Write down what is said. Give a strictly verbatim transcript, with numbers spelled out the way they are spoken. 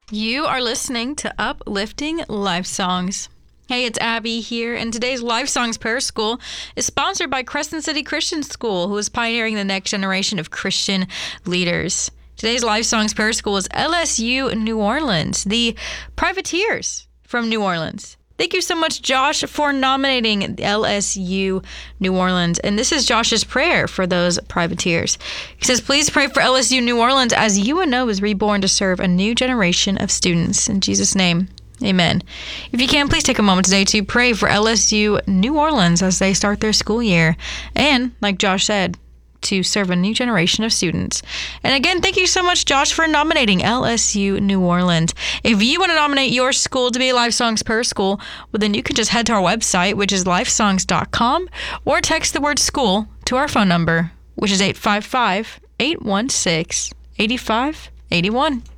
You are listening to Uplifting Life Songs. Hey, it's Abby here, and today's Life Songs Prayer School is sponsored by Crescent City Christian School, who is pioneering the next generation of Christian leaders. Today's Life Songs Prayer School is L S U New Orleans, the Privateers from New Orleans. Thank you so much, Josh, for nominating L S U New Orleans. And this is Josh's prayer for those privateers. He says, please pray for L S U New Orleans as U N O is reborn to serve a new generation of students. In Jesus' name, amen. If you can, please take a moment today to pray for L S U New Orleans as they start their school year. And, like Josh said, to serve a new generation of students. And again, thank you so much, Josh, for nominating L S U New Orleans. If you want to nominate your school to be Life Songs Prayer School, well, then you can just head to our website, which is life songs dot com, or text the word school to our phone number, which is eight five five, eight one six, eight five eight one.